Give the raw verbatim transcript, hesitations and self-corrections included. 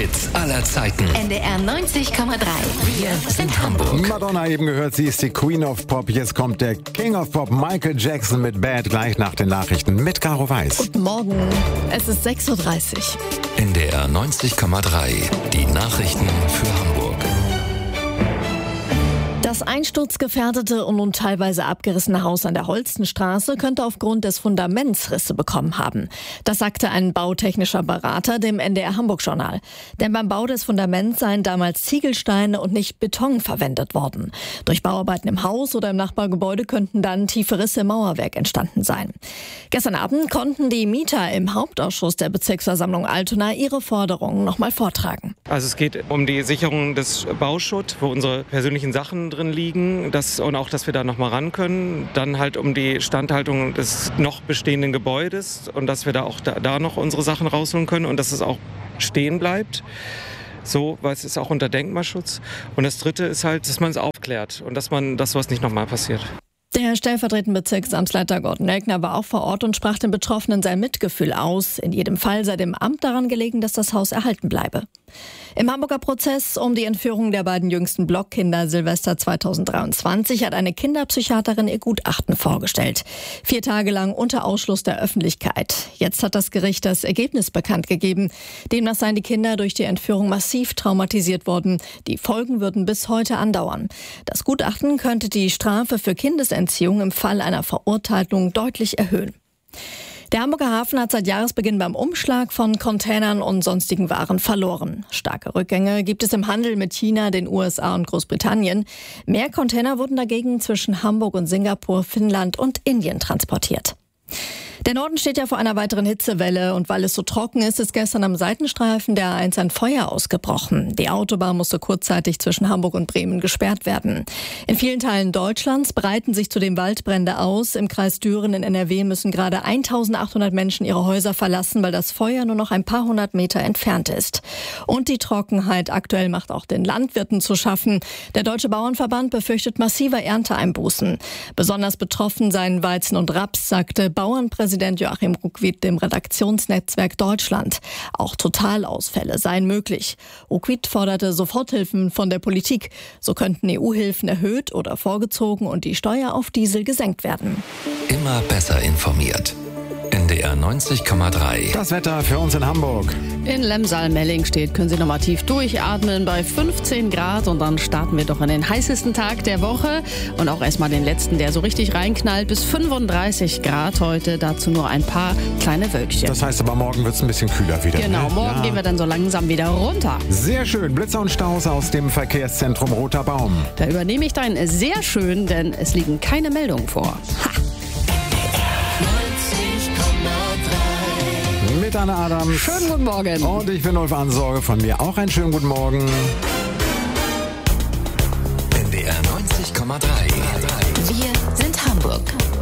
Hits aller Zeiten. N D R neunzig Komma drei. Wir sind Hamburg. Madonna eben gehört, sie ist die Queen of Pop. Jetzt kommt der King of Pop, Michael Jackson mit Bad, gleich nach den Nachrichten mit Caro Weiß. Guten Morgen, es ist sechs Uhr dreißig. N D R neunzig Komma drei. Die Nachrichten für Hamburg. Das einsturzgefährdete und nun teilweise abgerissene Haus an der Holstenstraße könnte aufgrund des Fundaments Risse bekommen haben. Das sagte ein bautechnischer Berater dem N D R Hamburg-Journal. Denn beim Bau des Fundaments seien damals Ziegelsteine und nicht Beton verwendet worden. Durch Bauarbeiten im Haus oder im Nachbargebäude könnten dann tiefe Risse im Mauerwerk entstanden sein. Gestern Abend konnten die Mieter im Hauptausschuss der Bezirksversammlung Altona ihre Forderungen nochmal vortragen. Also es geht um die Sicherung des Bauschutt, wo unsere persönlichen Sachen drin liegen, das, und auch, dass wir da noch mal ran können. Dann halt um die Standhaltung des noch bestehenden Gebäudes und dass wir da auch da, da noch unsere Sachen rausholen können und dass es auch stehen bleibt. So, weil es ist auch unter Denkmalschutz. Und das Dritte ist halt, dass man es aufklärt und dass man, dass sowas nicht noch mal passiert. Der stellvertretende Bezirksamtsleiter Gordon Elkner war auch vor Ort und sprach den Betroffenen sein Mitgefühl aus. In jedem Fall sei dem Amt daran gelegen, dass das Haus erhalten bleibe. Im Hamburger Prozess um die Entführung der beiden jüngsten Blockkinder Silvester zweitausenddreiundzwanzig hat eine Kinderpsychiaterin ihr Gutachten vorgestellt. Vier Tage lang unter Ausschluss der Öffentlichkeit. Jetzt hat das Gericht das Ergebnis bekannt gegeben. Demnach seien die Kinder durch die Entführung massiv traumatisiert worden. Die Folgen würden bis heute andauern. Das Gutachten könnte die Strafe für Kindesentziehung im Fall einer Verurteilung deutlich erhöhen. Der Hamburger Hafen hat seit Jahresbeginn beim Umschlag von Containern und sonstigen Waren verloren. Starke Rückgänge gibt es im Handel mit China, den U S A und Großbritannien. Mehr Container wurden dagegen zwischen Hamburg und Singapur, Finnland und Indien transportiert. Der Norden steht ja vor einer weiteren Hitzewelle und weil es so trocken ist, ist gestern am Seitenstreifen der A eins ein Feuer ausgebrochen. Die Autobahn musste kurzzeitig zwischen Hamburg und Bremen gesperrt werden. In vielen Teilen Deutschlands breiten sich zudem Waldbrände aus. Im Kreis Düren in N R W müssen gerade eintausendachthundert Menschen ihre Häuser verlassen, weil das Feuer nur noch ein paar hundert Meter entfernt ist. Und die Trockenheit aktuell macht auch den Landwirten zu schaffen. Der Deutsche Bauernverband befürchtet massive Ernteeinbußen. Besonders betroffen seien Weizen und Raps, sagte Bauernpräsident Präsident Joachim Ruckwied dem Redaktionsnetzwerk Deutschland. Auch Totalausfälle seien möglich. Ruckwied forderte Soforthilfen von der Politik. So könnten E U-Hilfen erhöht oder vorgezogen und die Steuer auf Diesel gesenkt werden. Immer besser informiert. N D R neunzig Komma drei. Das Wetter für uns in Hamburg. In Lemsal-Melling steht, können Sie nochmal tief durchatmen bei fünfzehn Grad und dann starten wir doch in den heißesten Tag der Woche und auch erstmal den letzten, der so richtig reinknallt, bis fünfunddreißig Grad heute, dazu nur ein paar kleine Wölkchen. Das heißt aber, morgen wird es ein bisschen kühler wieder. Genau, ne? morgen ja. gehen wir dann so langsam wieder runter. Sehr schön, Blitzer und Staus aus dem Verkehrszentrum Roter Baum. Da übernehme ich dein sehr schön, denn es liegen keine Meldungen vor. Ha! Mit Anna Adams. Schönen guten Morgen. Und ich bin Ulf Ansorge, von mir auch einen schönen guten Morgen. N D R neunzig Komma drei. Wir sind Hamburg.